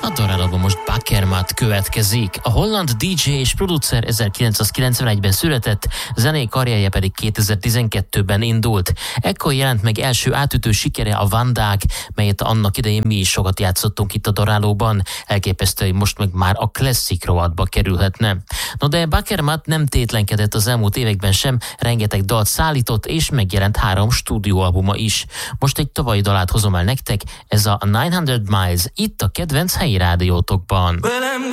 A darálóban most Bakermat következik. A holland DJ és producer 1991-ben született, zenei karrierje pedig 2012-ben indult. Ekkor jelent meg első átütő sikere a Vandaag, melyet annak idején mi is sokat játszottunk itt a darálóban. Elképesztő, hogy most meg már a klasszik rovatba kerülhetne. No de Bakermat nem tétlenkedett az elmúlt években sem, rengeteg dalt szállított és megjelent 3 stúdióalbuma is. Most egy tavalyi dalát hozom el nektek, ez a 900 Miles, itt a kedvenc helyi rádiótokban. Well, I'm